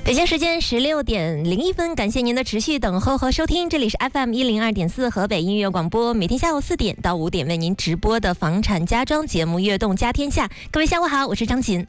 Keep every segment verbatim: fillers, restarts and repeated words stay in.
北京时间十六点零一分，感谢您的持续等候和收听，这里是 F M 一零二点四河北音乐广播，每天下午四点到五点为您直播的房产家装节目《悦动家天下》。各位下午好，我是张琴。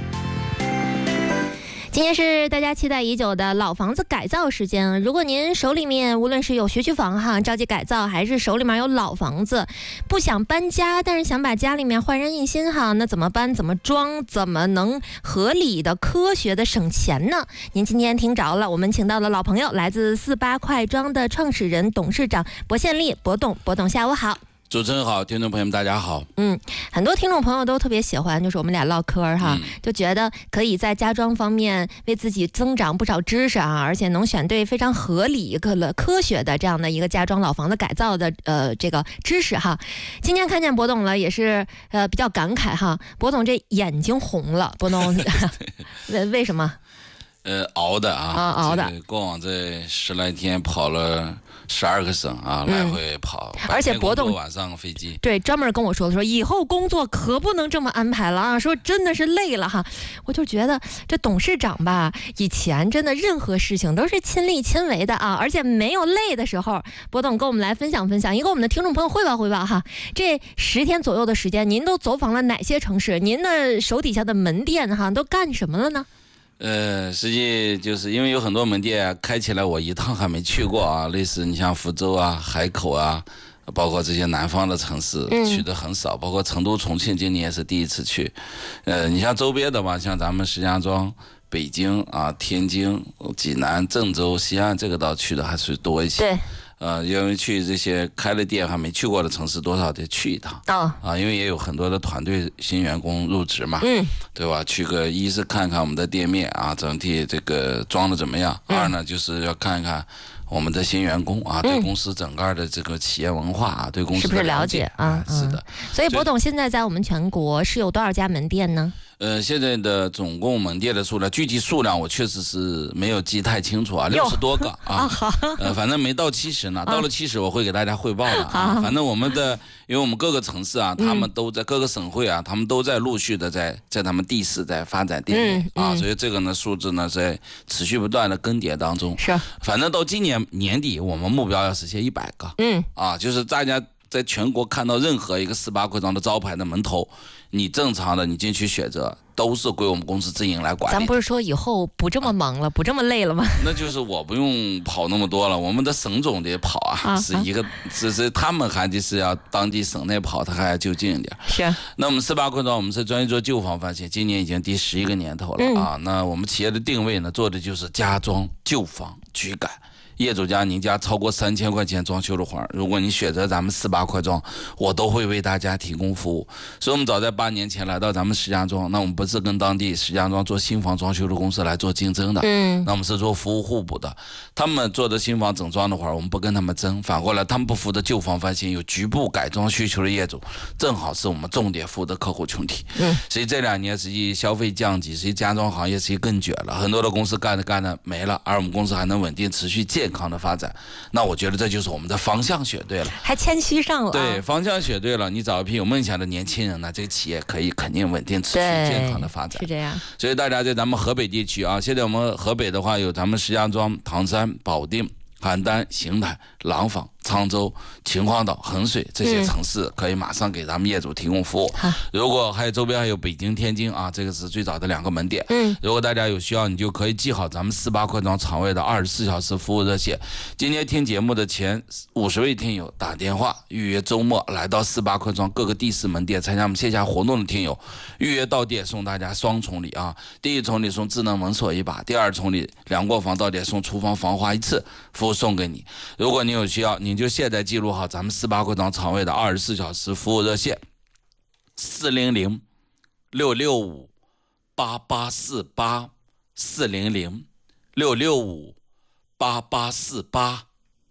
今天是大家期待已久的老房子改造时间。如果您手里面无论是有学区房哈着急改造，还是手里面有老房子不想搬家，但是想把家里面焕然一新哈，那怎么搬怎么装，怎么能合理的科学的省钱呢？您今天听着了，我们请到了老朋友，来自四八快装的创始人董事长薄宪利，薄董。薄董下午好。 主持人好，听众朋友们大家好。 嗯，很多听众朋友都特别喜欢，就是我们俩唠嗑哈、嗯，就觉得可以在家装方面为自己增长不少知识啊，而且能选对非常合理、科科学的这样的一个家装老房子改造的呃这个知识哈。今天看见薄董了，也是呃比较感慨哈。薄董这眼睛红了，薄董为为什么？ 呃，熬的啊， 啊熬的。 过往这十来天跑了十二个省啊，嗯、来回跑， 而且薄董晚上飞机， 对，专门跟我说说以后工作可不能这么安排了啊，说真的是累了哈。我就觉得这董事长吧，以前真的任何事情都是亲力亲为的啊，而且没有累的时候，薄董跟我们来分享分享，也给我们的听众朋友汇报汇报哈。这十天左右的时间，您都走访了哪些城市？您的手底下的门店哈都干什么了呢？ 呃，实际就是因为有很多门店开起来，我一趟还没去过啊。类似你像福州啊、海口啊，包括这些南方的城市去的很少，嗯、包括成都、重庆，今年也是第一次去。呃，你像周边的吧，像咱们石家庄、北京啊、天津、济南、郑州、西安，这个倒去的还是多一些。 对。 呃，因为去这些开了店还没去过的城市，多少得去一趟。 哦。 啊，因为也有很多的团队新员工入职嘛，嗯，对吧？去个一是看看我们的店面啊，整体这个装的怎么样；嗯、二呢，就是要看一看我们的新员工啊，对公司整个的这个企业文化啊，对公司的了解啊， 是的。 所以薄董现在在我们全国是有多少家门店呢？ 呃，现在的总共门店的数量，具体数量我确实是没有记太清楚啊，六十多个啊，呃，反正没到七十呢，到了七十我会给大家汇报的啊。反正我们的，因为我们各个城市啊，他们都在各个省会啊，他们都在陆续的在在他们地市在发展店面啊，所以这个呢数字呢在持续不断的更迭当中。 是， 反正到今年年底，我们目标要实现一百个。嗯，啊，就是大家在全国看到任何一个四八快装的招牌的门头，你正常的你进去选择，都是归我们公司自营来管理。 咱不是说以后不这么忙了，啊、不这么累了吗？ 那就是我不用跑那么多了，我们的省总得跑啊，啊是一个，只是他们还得是要当地省内跑，他还要就近一点。 是。 那我们四八快装，我们是专业做旧房翻新，今年已经第十一个年头了、嗯、啊。那我们企业的定位呢，做的就是家装、旧房、居改。业主家您家超过三千块钱装修的话，如果你选择咱们四八快装，我都会为大家提供服务。所以我们早在八年前来到咱们石家庄，那我们不是跟当地石家庄做新房装修的公司来做竞争的，嗯，那我们是做服务互补的。他们做的新房整装的话，我们不跟他们争，反过来他们不服的旧房翻新有局部改装需求的业主，正好是我们重点服务的客户群体。嗯，所以这两年实际消费降级，实际家装行业实际更卷了，很多的公司干着干着没了，而我们公司还能稳定持续健康的发展，那我觉得这就是我们的方向选对了， 还谦虚上了。 对，方向选对了，你找一批有梦想的年轻人呢，这个企业可以肯定稳定持续健康的发展。 是这样。 所以大家在咱们河北地区啊，现在我们河北的话有咱们石家庄、唐山、保定、邯郸、邢台、廊坊、沧州、秦皇岛、衡水这些城市，可以马上给咱们业主提供服务。嗯、如果还有周边还有北京、天津啊，这个是最早的两个门店。嗯，如果大家有需要，你就可以记好咱们四八快装厂位的二十四小时服务热线。今天听节目的前五十位听友打电话预约周末来到四八快装各个地市门店参加我们线下活动的听友，预约到店送大家双重礼啊！第一重礼送智能门锁一把，第二重礼两过房到店送厨房防滑一次，服务送给你。如果你有需要，你就现在记录好咱们四八快装厂位的二十四小时服务热线：四零零六六五八八四八，四零零六六五八八四八。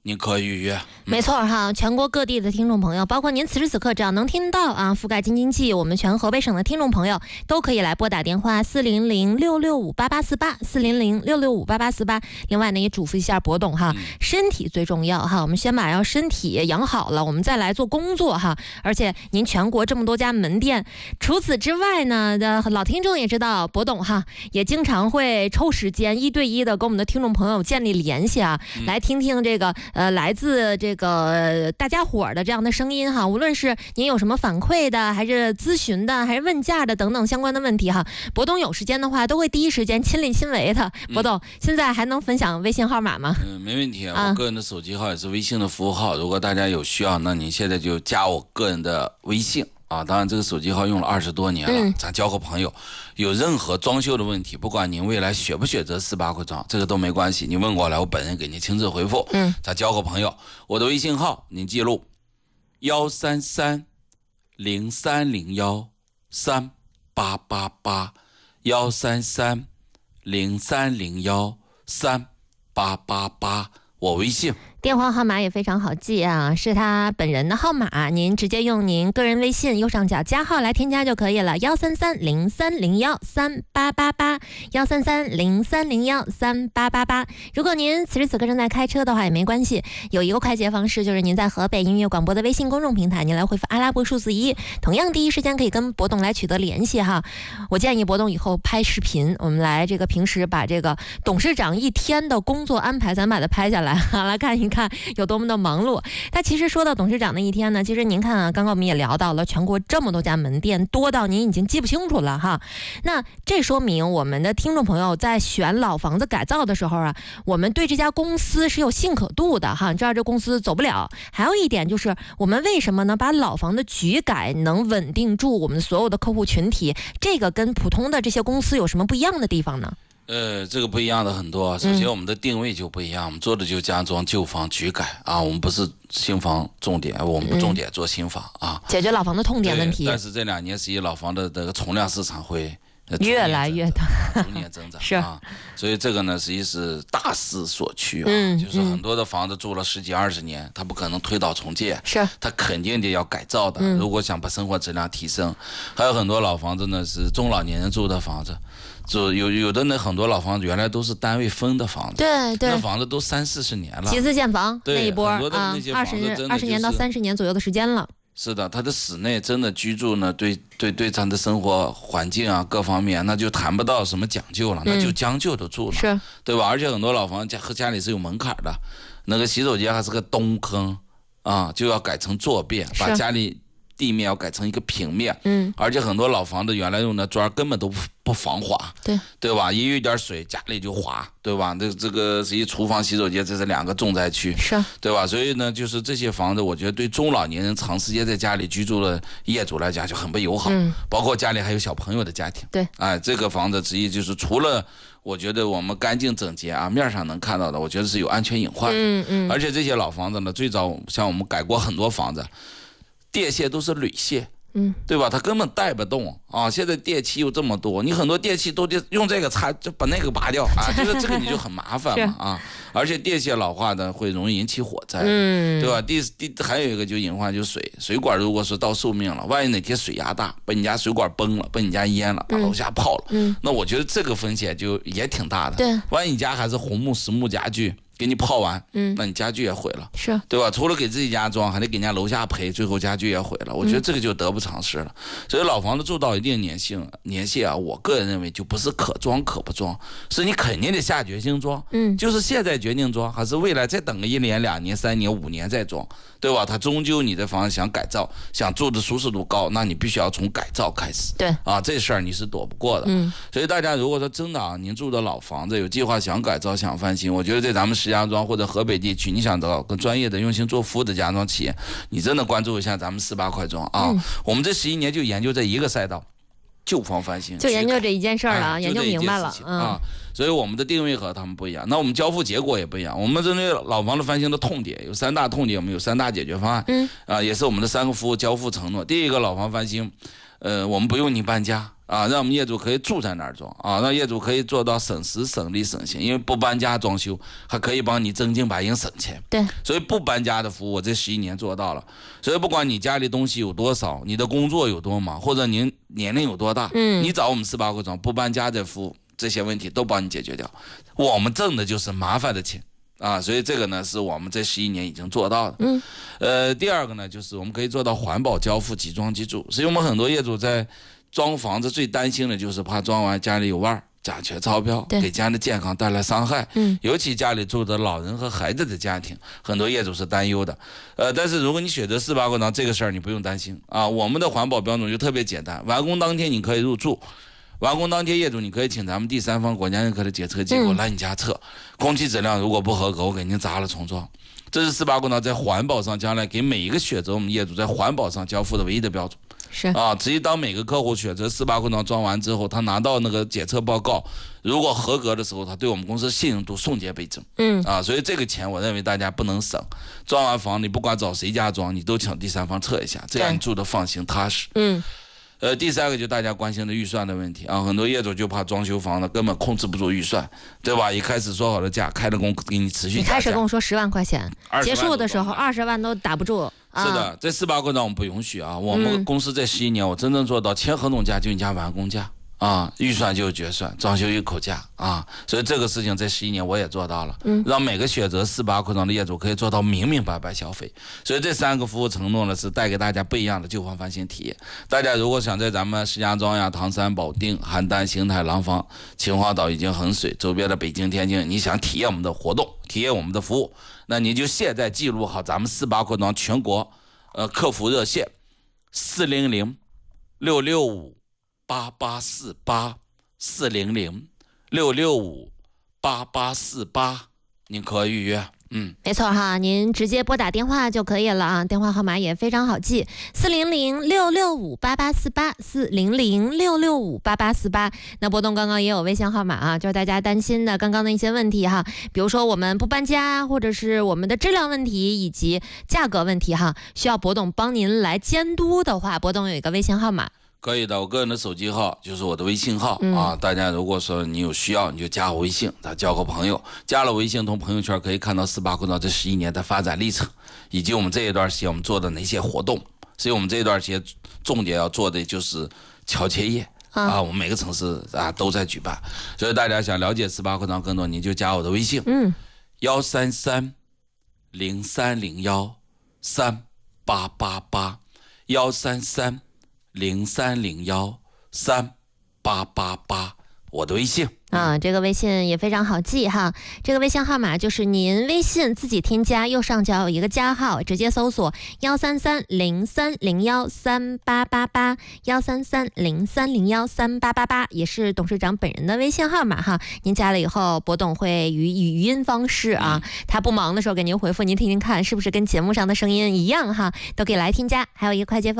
您可以预约。 没错哈，全国各地的听众朋友，包括您此时此刻只要能听到啊，覆盖京津冀我们全河北省的听众朋友，都可以来拨打电话四零零六六五八八四八四零零六六五八八四八。另外呢，也嘱咐一下博董哈，身体最重要哈，我们先把要身体养好了，我们再来做工作哈。而且您全国这么多家门店，除此之外呢，的老听众也知道，博董哈也经常会抽时间一对一的跟我们的听众朋友建立联系啊，嗯、来听听这个呃来自这个大家伙的这样的声音哈。无论是您有什么反馈的，还是咨询的，还是问价的等等相关的问题哈，博董有时间的话都会第一时间亲力亲为的。博董、嗯、现在还能分享微信号码吗？ 嗯，没问题啊，我个人的手机号也是微信的服务号，如果大家有需要，那您现在就加我个人的微信。啊，当然这个手机号用了二十多年了，嗯、咱交个朋友，有任何装修的问题，不管您未来选不选择四八块装，这个都没关系，你问过来，我本人给您亲自回复。嗯，咱交个朋友，我的微信号您记录：幺三三零三零幺三八八八，幺三三零三零幺三八八八，我微信。 电话号码也非常好记啊，是他本人的号码，您直接用您个人微信右上角加号来添加就可以了，幺三三零三零幺三八八八，幺三三零三零幺三八八八。如果您此时此刻正在开车的话也没关系，有一个快捷方式，就是您在河北音乐广播的微信公众平台，您来回复阿拉伯数字一，同样第一时间可以跟博董来取得联系哈。我建议博董以后拍视频，我们来这个平时把这个董事长一天的工作安排，咱把它拍下来，来看一看。看有多么的忙碌。他其实说到董事长那一天呢，其实您看啊，刚刚我们也聊到了全国这么多家门店，多到您已经记不清楚了哈。那这说明我们的听众朋友在选老房子改造的时候啊，我们对这家公司是有信可度的哈，你知道这公司走不了。还有一点就是，我们为什么呢把老房的局改能稳定住我们所有的客户群体？这个跟普通的这些公司有什么不一样的地方呢？ 呃，这个不一样的很多。首先，我们的定位就不一样，嗯、我们做的就家装、旧房、局改啊，我们不是新房重点，我们不重点做新房啊， 解决老房的痛点问题。 但是这两年实际老房的这个存量市场会越来越大， 逐年增长是啊，所以这个呢，实际是大势所趋啊， 嗯、 就是很多的房子住了十几二十年，它不可能推倒重建， 是它肯定得要改造的。嗯、如果想把生活质量提升，还有很多老房子呢是中老年人住的房子。就有有的呢，很多老房子原来都是单位分的房子， 对对， 那房子都三四十年了， 集资建房那一波啊， 二十二十年到三十年左右的时间了。 是的，他的室内真的居住呢，对对对，他的生活环境啊各方面，那就谈不到什么讲究了，那就将就的住了， 是， 对吧？而且很多老房家和家里是有门槛的，那个洗手间还是个东坑啊，就要改成坐便，把家里地面要改成一个平面，嗯，而且很多老房子原来用的砖根本都不不防滑， 对对吧？一遇点水家里就滑，对吧？这这个实际厨房、洗手间这是两个重灾区， 是， 对吧？所以呢，就是这些房子，我觉得对中老年人长时间在家里居住的业主来讲就很不友好，嗯，包括家里还有小朋友的家庭， 对， 哎，这个房子实际就是除了我觉得我们干净整洁啊，面上能看到的，我觉得是有安全隐患的， 嗯嗯， 而且这些老房子呢，最早像我们改过很多房子，电线都是铝线。嗯，对吧？它根本带不动啊！现在电器又这么多，你很多电器都得用这个插，就把那个拔掉啊！这个这个你就很麻烦嘛啊！而且电线老化呢，会容易引起火灾，嗯，对吧？第第还有一个就隐患就是水，水管如果是到寿命了，万一哪天水压大，把你家水管崩了，把你家淹了，把楼下泡了，嗯，那我觉得这个风险就也挺大的。 对， 万一你家还是红木实木家具。给你泡完，嗯，那你家具也毁了， 是对吧？除了给自己家装，还得给人家楼下赔，最后家具也毁了。我觉得这个就得不偿失了。嗯、所以老房子住到一定年性年限啊，我个人认为就不是可装可不装，是你肯定得下决心装，嗯，就是现在决定装，还是未来再等个一年、两年、三年、五年再装，对吧？它终究你的房子想改造，想住的舒适度高，那你必须要从改造开始， 对啊，这事儿你是躲不过的。嗯，所以大家如果说真的啊，您住的老房子有计划想改造、想翻新，我觉得在咱们石家庄或者河北地区，你想找个专业的、用心做服务的家装企业，你真的关注一下咱们四八块装啊！嗯、我们这十一年就研究这一个赛道，旧房翻新， 就研究这一件事儿了，哎、研究明白了啊！所以我们的定位和他们不一样，那我们交付结果也不一样。我们针对老房子翻新的痛点有三大痛点，我们有三大解决方案，嗯啊，也是我们的三个服务交付承诺。第一个，老房翻新。 呃，我们不用你搬家啊，让我们业主可以住在那儿装啊，让业主可以做到省时省力省心，因为不搬家装修还可以帮你正经八经省钱。 对， 所以不搬家的服务我这十一年做到了。所以不管你家里东西有多少，你的工作有多忙，或者您年龄有多大， 嗯， 你找我们四八会装不搬家的服务，这些问题都帮你解决掉。我们挣的就是麻烦的钱啊，所以这个呢是我们这十一年已经做到的。 嗯， 呃，第二个呢就是我们可以做到环保交付、即装即住。所以我们很多业主在装房子最担心的就是怕装完家里有味儿、假缺钞票，给家的健康带来伤害。 嗯， 尤其家里住的老人和孩子的家庭，很多业主是担忧的。呃，但是如果你选择四八会装，这个事儿你不用担心啊。我们的环保标准就特别简单，完工当天你可以入住。完工当天，业主你可以请咱们第三方国家认可的检测机构来你家测，嗯、空气质量如果不合格，我给您砸了重装。这是四八会装在环保上将来给每一个选择我们业主在环保上交付的唯一的标准。 是啊，直接当每个客户选择四八会装装完之后，他拿到那个检测报告，如果合格的时候，他对我们公司信任度瞬间倍增。 嗯啊，所以这个钱我认为大家不能省。装完房你不管找谁家装，你都请第三方测一下，这样你住的放心踏实。 嗯。 呃，第三个就大家关心的预算的问题啊，很多业主就怕装修房子根本控制不住预算，对吧？一开始说好的价，开了工给你持续加价。 一开始跟我说十万块钱，结束的时候二十万都打不住。 是的，这四八会装我们不允许啊！我们公司这十一年，我真正做到签合同价就你家完工价啊，预算就决算，装修一口价啊，所以这个事情这十一年我也做到了，嗯，让每个选择四八会装的业主可以做到明明白白消费。所以这三个服务承诺呢，是带给大家不一样的旧房翻新体验。大家如果想在咱们石家庄呀、唐山、保定、邯郸、邢台、廊坊、秦皇岛以及衡水周边的北京、天津，你想体验我们的活动，体验我们的服务，那你就现在记录好咱们四八会装全国呃客服热线四零零六六五八八四八四零零六六五八八四八，您可以预约。嗯， 没错哈，您直接拨打电话就可以了啊，电话号码也非常好记，四零零六六五八八四八，四零零六六五八八四八。那波动刚刚也有微信号码啊，就是大家担心的刚刚的一些问题哈，比如说我们不搬家，或者是我们的质量问题以及价格问题哈，需要波动帮您来监督的话，波动有一个微信号码。 可以的，我个人的手机号就是我的微信号、嗯、啊。大家如果说你有需要，你就加我微信，他交个朋友。加了微信，从朋友圈可以看到四八会装这十一年的发展历程，以及我们这一段时间我们做的哪些活动。所以我们这一段时间重点要做的就是桥接业啊, 啊，我们每个城市啊都在举办。所以大家想了解四八会装更多，你就加我的微信，嗯，幺三三零三零幺三八八八，幺三三。零三零幺三八八八，我的微信啊，这个微信也非常好记哈。这个微信号码就是您微信自己添加，右上角有一个加号，直接搜索幺三三零三零幺三八八八，幺三三零三零幺三八八八，也是董事长本人的微信号码哈。您加了以后，波董会以语音方式啊，嗯、他不忙的时候给您回复，您听听看是不是跟节目上的声音一样哈，都可以来添加。还有一个快捷方。